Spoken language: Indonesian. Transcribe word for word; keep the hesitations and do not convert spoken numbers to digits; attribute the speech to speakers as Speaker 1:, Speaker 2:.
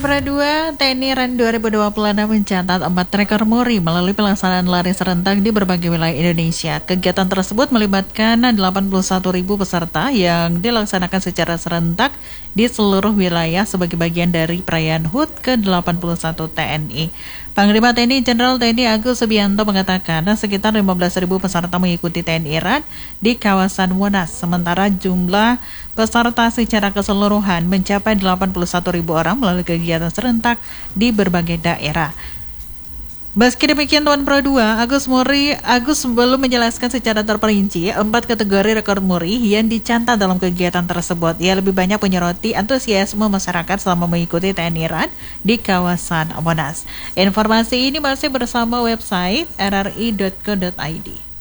Speaker 1: Pro dua, T N I RAN dua ribu dua puluh enam mencatat empat rekor muri melalui pelaksanaan lari serentak di berbagai wilayah Indonesia. Kegiatan tersebut melibatkan delapan puluh satu ribu peserta yang dilaksanakan secara serentak di seluruh wilayah sebagai bagian dari perayaan H U T ke delapan puluh satu T N I. Panglima T N I Jenderal T N I Agus Subianto mengatakan sekitar lima belas ribu peserta mengikuti T N I RAN di kawasan Monas, sementara jumlah peserta secara keseluruhan mencapai delapan puluh satu ribu orang melalui kegiatan serentak di berbagai daerah. Meski demikian, Tuan Pro dua, Agus Muri, Agus belum menjelaskan secara terperinci empat kategori rekor muri yang dicatat dalam kegiatan tersebut. Ia lebih banyak menyoroti antusiasme masyarakat selama mengikuti T N I RAN di kawasan Monas. Informasi ini masih bersama website r r i dot co dot i d.